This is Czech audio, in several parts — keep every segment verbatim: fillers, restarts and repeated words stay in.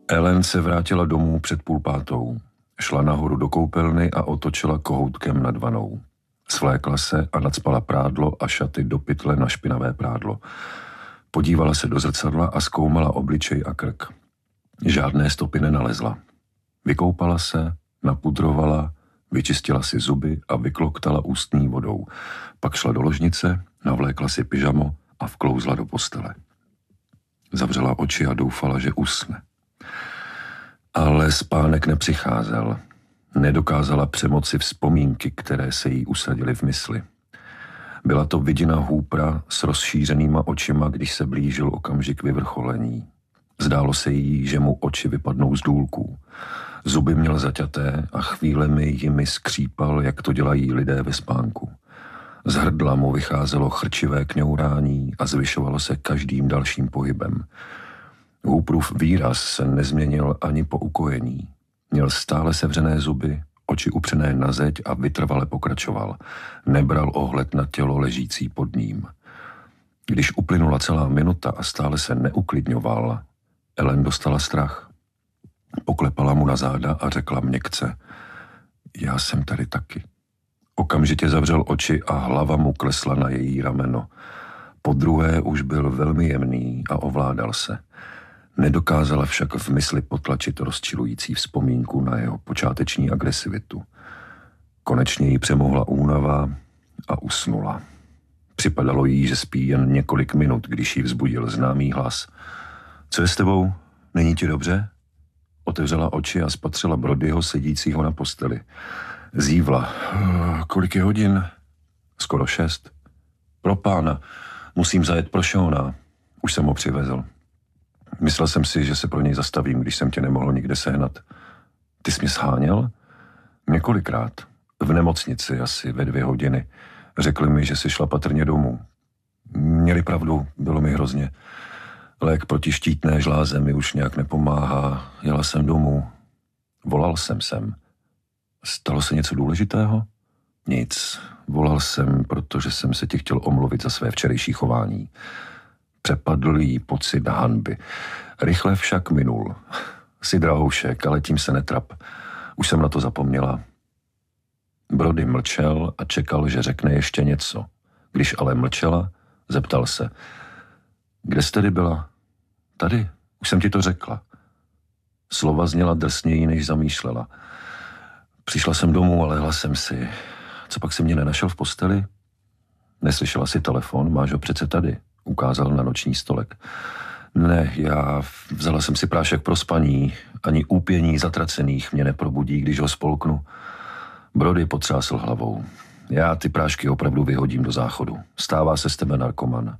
Ellen se vrátila domů před půl pátou. Šla nahoru do koupelny a otočila kohoutkem nad vanou. Svlékla se a nacpala prádlo a šaty do pytle na špinavé prádlo. Podívala se do zrcadla a zkoumala obličej a krk. Žádné stopy nenalezla. Vykoupala se, napudrovala, vyčistila si zuby a vykloktala ústní vodou. Pak šla do ložnice, navlékla si pyžamo a vklouzla do postele. Zavřela oči a doufala, že usne. Ale spánek nepřicházel. Nedokázala přemoci vzpomínky, které se jí usadily v mysli. Byla to vidina Hoopera s rozšířenýma očima, když se blížil okamžik vyvrcholení. Zdálo se jí, že mu oči vypadnou z důlků. Zuby měl zaťaté a chvílemi jimi skřípal, jak to dělají lidé ve spánku. Z hrdla mu vycházelo chrčivé kňourání a zvyšovalo se každým dalším pohybem. Hooperův výraz se nezměnil ani po ukojení. Měl stále sevřené zuby, oči upřené na zeď a vytrvale pokračoval. Nebral ohled na tělo ležící pod ním. Když uplynula celá minuta a stále se neuklidňoval, Ellen dostala strach. Poklepala mu na záda a řekla měkce: já jsem tady taky. Okamžitě zavřel oči a hlava mu klesla na její rameno. Podruhé už byl velmi jemný a ovládal se. Nedokázala však v mysli potlačit rozčilující vzpomínku na jeho počáteční agresivitu. Konečně jí přemohla únava a usnula. Připadalo jí, že spí jen několik minut, když jí vzbudil známý hlas. Co je s tebou? Není ti dobře? Otevřela oči a spatřila Brodyho sedícího na posteli. Zívla. Kolik je hodin? Skoro šest. Pro pána. Musím zajet pro Šona. Už jsem ho přivezl. Myslel jsem si, že se pro něj zastavím, když jsem tě nemohl nikde sehnat. Ty jsi mě sháněl? Několikrát. V nemocnici asi ve dvě hodiny. Řekli mi, že jsi šla patrně domů. Měli pravdu, bylo mi hrozně. Lék proti štítné žláze mi už nějak nepomáhá. Jela jsem domů. Volal jsem sem. Stalo se něco důležitého? Nic. Volal jsem, protože jsem se ti chtěl omluvit za své včerejší chování. Přepadl jí pocit hanby. Rychle však minul. Jsi drahoušek, ale tím se netrap. Už jsem na to zapomněla. Brody mlčel a čekal, že řekne ještě něco. Když ale mlčela, zeptal se: kde jsi tedy byla? Tady, už jsem ti to řekla. Slova zněla drsněji, než zamýšlela. Přišla jsem domů a lehla jsem si. Co pak si mě nenašel v posteli? Neslyšela si telefon, máš ho přece tady. Ukázal na noční stolek. Ne, já vzala jsem si prášek pro spaní. Ani úpění zatracených mě neprobudí, když ho spolknu. Brody potřásl hlavou. Já ty prášky opravdu vyhodím do záchodu. Stává se z tebe narkoman.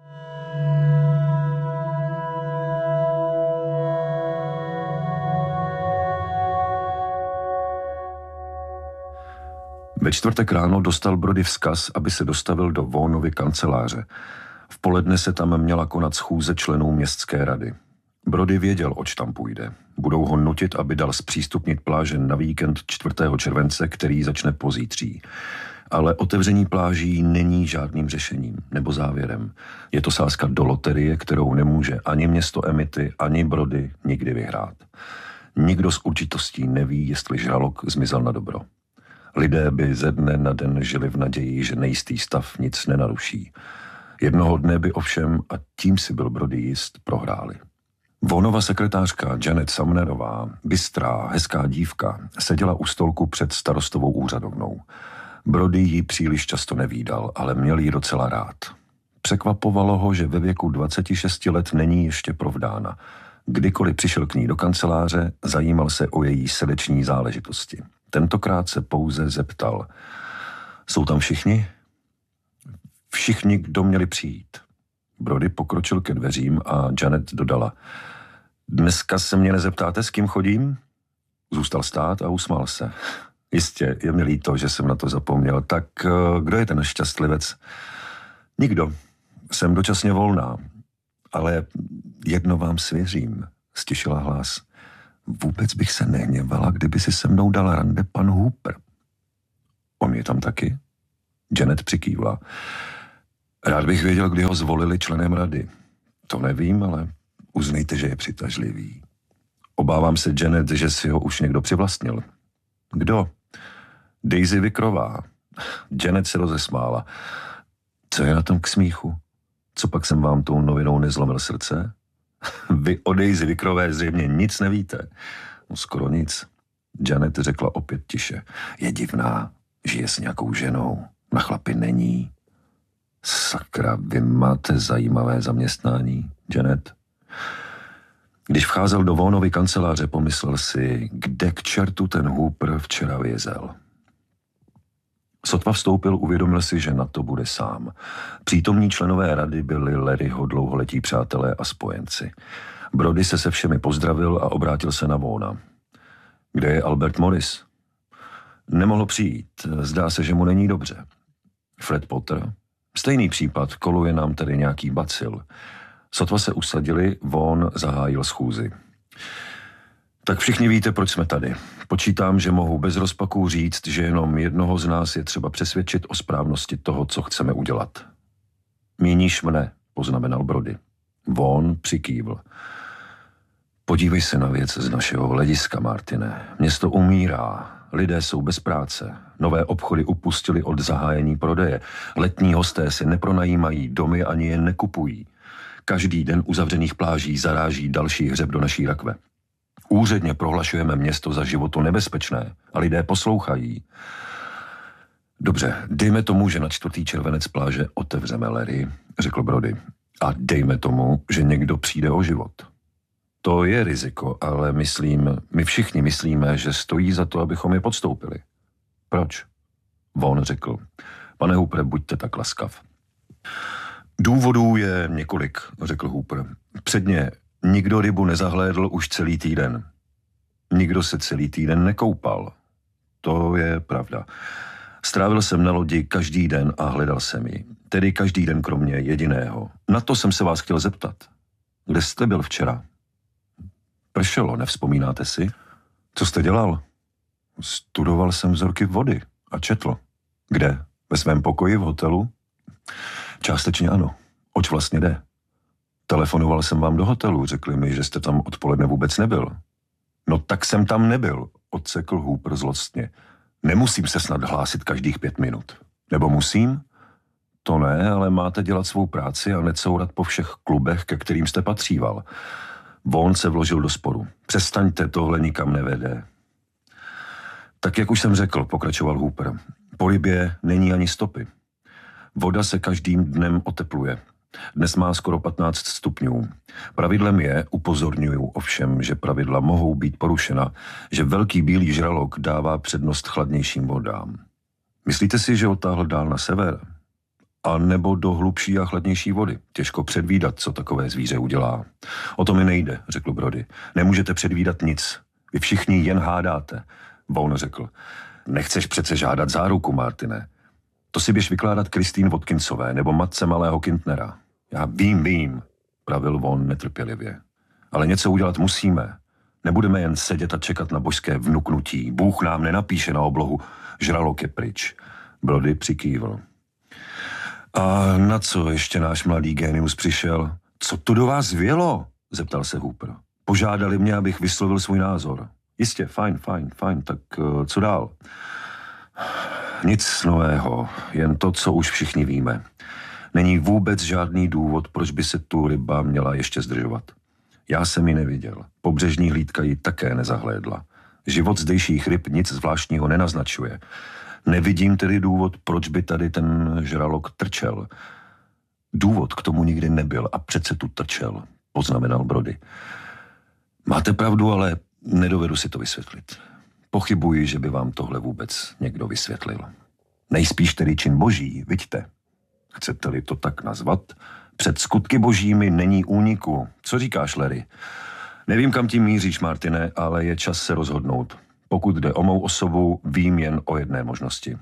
Ve čtvrtek ráno dostal Brody vzkaz, aby se dostavil do Vaughanovy kanceláře. V poledne se tam měla konat schůze členů městské rady. Brody věděl, oč tam půjde. Budou ho nutit, aby dal zpřístupnit pláže na víkend čtvrtého července, který začne pozítří. Ale otevření pláží není žádným řešením nebo závěrem. Je to sázka do loterie, kterou nemůže ani město Amity, ani Brody nikdy vyhrát. Nikdo s určitostí neví, jestli žralok zmizel na dobro. Lidé by ze dne na den žili v naději, že nejistý stav nic nenaruší. Jednoho dne by ovšem, a tím si byl Brody jist, prohráli. Vaughanova sekretářka Janet Sumnerová, bystrá, hezká dívka, seděla u stolku před starostovou úřadovnou. Brody ji příliš často nevídal, ale měl ji docela rád. Překvapovalo ho, že ve věku dvaceti šesti let není ještě provdána. Kdykoliv přišel k ní do kanceláře, zajímal se o její srdeční záležitosti. Tentokrát se pouze zeptal: jsou tam všichni? Všichni, kdo měli přijít. Brody pokročil ke dveřím a Janet dodala: dneska se mě nezeptáte, s kým chodím? Zůstal stát a usmál se. Jistě, je mi líto, že jsem na to zapomněl. Tak kdo je ten šťastlivec? Nikdo. Jsem dočasně volná. Ale jedno vám svěřím, stišila hlas. Vůbec bych se nehněvala, kdyby si se mnou dal rande pan Hooper. On je tam taky? Janet přikývla. Rád bych věděl, kdy ho zvolili členem rady. To nevím, ale uznejte, že je přitažlivý. Obávám se, Janet, že si ho už někdo přivlastnil. Kdo? Daisy Vickrová. Janet se rozesmála. Co je na tom k smíchu? Co pak jsem vám tou novinou nezlomil srdce? Vy o Daisy Vickrové zřejmě nic nevíte. No skoro nic. Janet řekla opět tiše. Je divná, žije s nějakou ženou. Na chlapi není. Sakra, vy máte zajímavé zaměstnání, Janet. Když vcházel do Vaughanovy kanceláře, pomyslel si, kde k čertu ten Hooper včera vězel. Sotva vstoupil, uvědomil si, že na to bude sám. Přítomní členové rady byli Larryho dlouholetí přátelé a spojenci. Brody se se všemi pozdravil a obrátil se na Vaughana. Kde je Albert Morris? Nemohl přijít, zdá se, že mu není dobře. Fred Potter? Stejný případ, koluje nám tady nějaký bacil. Sotva se usadili, Vaughn zahájil schůzi. Tak všichni víte, proč jsme tady. Počítám, že mohu bez rozpaků říct, že jenom jednoho z nás je třeba přesvědčit o správnosti toho, co chceme udělat. Míníš mne, poznamenal Brody. Vaughn přikývl. Podívej se na věc z našeho hlediska, Martine. Město umírá, lidé jsou bez práce, nové obchody upustili od zahájení prodeje, letní hosté si nepronajímají domy ani je nekupují. Každý den uzavřených pláží zaráží další hřeb do naší rakve. Úředně prohlašujeme město za životu nebezpečné a lidé poslouchají. Dobře, dejme tomu, že na čtvrtý červenec pláže otevřeme, Larry, řekl Brody. A dejme tomu, že někdo přijde o život. To je riziko, ale myslím, my všichni myslíme, že stojí za to, abychom je podstoupili. Proč? Vaughn řekl. Pane Hooper, buďte tak laskav. Důvodů je několik, řekl Hooper. Předně nikdo rybu nezahlédl už celý týden. Nikdo se celý týden nekoupal. To je pravda. Strávil jsem na lodi každý den a hledal jsem ji. Tedy každý den kromě jediného. Na to jsem se vás chtěl zeptat. Kde jste byl včera? Pršelo, nevzpomínáte si? Co jste dělal? Studoval jsem vzorky vody a četl. Kde? Ve svém pokoji v hotelu? Částečně ano. Oč vlastně jde? Telefonoval jsem vám do hotelu, řekli mi, že jste tam odpoledne vůbec nebyl. No tak jsem tam nebyl, odsekl Hooper zlostně. Nemusím se snad hlásit každých pět minut. Nebo musím? To ne, ale máte dělat svou práci a necourat po všech klubech, ke kterým jste patříval. Vaughn se vložil do sporu. Přestaňte, tohle nikam nevede. Tak jak už jsem řekl, pokračoval Hooper, po rybě není ani stopy. Voda se každým dnem otepluje. Dnes má skoro patnáct stupňů. Pravidlem je, upozorňuju ovšem, že pravidla mohou být porušena, že velký bílý žralok dává přednost chladnějším vodám. Myslíte si, že otáhl dál na sever? A nebo do hlubší a chladnější vody? Těžko předvídat, co takové zvíře udělá. O to mi nejde, řekl Brody. Nemůžete předvídat nic. Vy všichni jen hádáte. Vaughn řekl. Nechceš přece žádat záruku, Martine. To si běž vykládat Christine Watkinsové nebo matce malého Kintnera. Já vím, vím, pravil Vaughn netrpělivě. Ale něco udělat musíme. Nebudeme jen sedět a čekat na božské vnuknutí. Bůh nám nenapíše na oblohu. Žralok je pryč. Brody přikývl. A na co ještě náš mladý génius přišel? Co to do vás vělo? Zeptal se Hooper. Požádali mě, abych vyslovil svůj názor. Jistě, fajn, fajn, fajn, tak uh, co dál? Nic nového, jen to, co už všichni víme. Není vůbec žádný důvod, proč by se tu ryba měla ještě zdržovat. Já jsem ji neviděl. Pobřežní hlídka ji také nezahlédla. Život zdejších ryb nic zvláštního nenaznačuje. Nevidím tedy důvod, proč by tady ten žralok trčel. Důvod k tomu nikdy nebyl a přece tu trčel, poznamenal Brody. Máte pravdu, ale nedovedu si to vysvětlit. Pochybuji, že by vám tohle vůbec někdo vysvětlil. Nejspíš tedy čin boží, viďte. Chcete-li to tak nazvat? Před skutky božími není úniku. Co říkáš, Larry? Nevím, kam tím míříš, Martine, ale je čas se rozhodnout. Pokud jde o mou osobu, vím jen o jedné možnosti.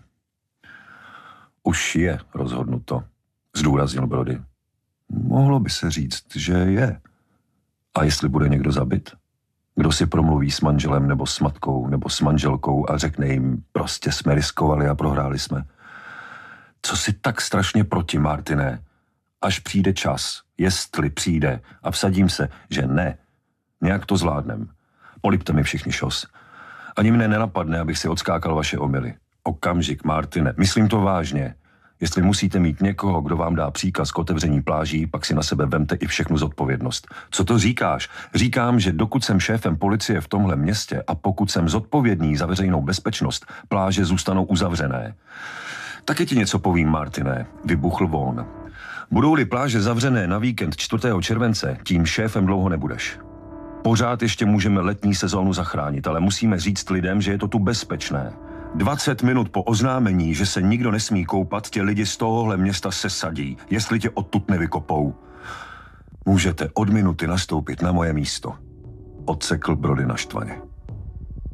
Už je rozhodnuto, zdůraznil Brody. Mohlo by se říct, že je. A jestli bude někdo zabit? Kdo si promluví s manželem nebo s matkou nebo s manželkou a řekne jim, prostě jsme riskovali a prohráli jsme. Co si tak strašně proti, Martine? Až přijde čas, jestli přijde a vsadím se, že ne, nějak to zvládnem. Polipte mi všichni šos. Ani mne nenapadne, abych si odskákal vaše omyly. Okamžik, Martine, myslím to vážně. Jestli musíte mít někoho, kdo vám dá příkaz k otevření pláží, pak si na sebe vemte i všechnu zodpovědnost. Co to říkáš? Říkám, že dokud jsem šéfem policie v tomhle městě a pokud jsem zodpovědný za veřejnou bezpečnost, pláže zůstanou uzavřené. Taky ti něco povím, Martine, vybuchl von. Budou-li pláže zavřené na víkend čtvrtého července, tím šéfem dlouho nebudeš. Pořád ještě můžeme letní sezónu zachránit, ale musíme říct lidem, že je to tu bezpečné. dvacet minut po oznámení, že se nikdo nesmí koupat, tě lidi z tohohle města sesadí, jestli tě odtud nevykopou. Můžete od minuty nastoupit na moje místo. Odsekl Brody naštvaně.